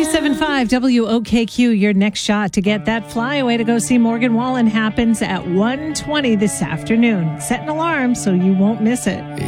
97.5 WOKQ, your next shot to get that flyaway to go see Morgan Wallen happens at 1:20 this afternoon. Set an alarm so you won't miss it.